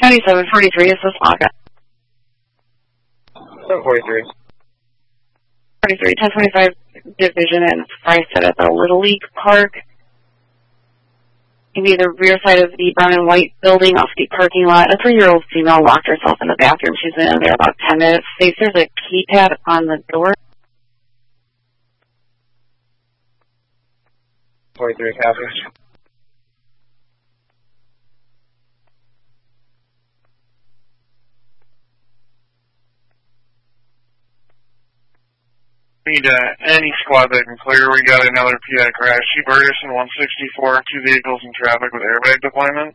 9743 is this login. 743. 43, 1025 Division and priced at the Little League Park. Maybe the rear side of the brown and white building off the parking lot. A 3-year-old female locked herself in the bathroom. She's been in there about 10 minutes. There's a keypad on the door. 43 copy. Need any squad that can clear. We got another PI crash. Chief Ferguson 164, 2 vehicles in traffic with airbag deployment.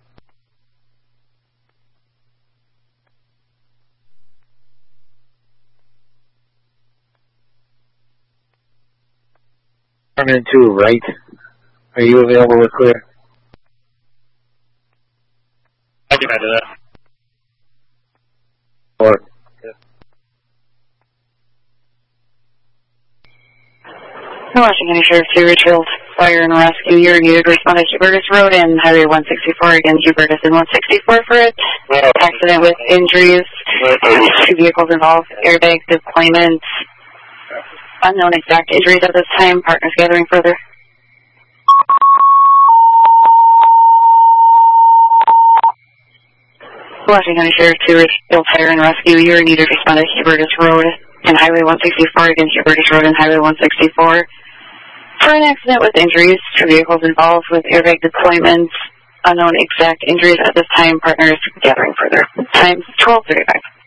I'm in 2 right. Are you available to clear? I can add to that. Or Washington County Sheriff 2 Richfield Fire and Rescue. You're needed to respond to Hubertus Road and Highway 164 against Hubertus and 164 for it. Accident with injuries. 2 vehicles involved. Airbag deployment. Unknown exact injuries at this time. Partners gathering further. Washington County Sheriff 2 Richfield Fire and Rescue. You're needed to respond to Hubertus Road and Highway 164 against Hubertus Road and Highway 164. For an accident with injuries, 2 vehicles involved with airbag deployment, unknown exact injuries at this time, partners gathering further. Time 12:35.